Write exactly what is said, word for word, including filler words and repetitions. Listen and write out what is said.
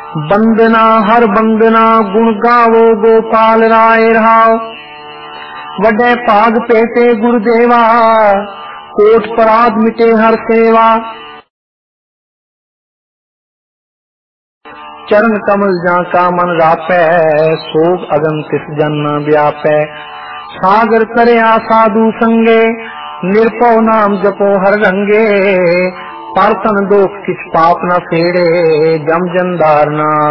बंदना हर बंदना गुण गावो गोपाल राय रहाओ। वडे भाग पेटे गुरुदेवा कोट पराध मिटे हर सेवा। चरण कमल जा का मन रापै सोग अगन तिस जन न व्यापै। सागर तरया साधु संगे निरपौ नाम जपो हर रंगे। परतन दोख किस पाप न फेड़े जम जंदार ना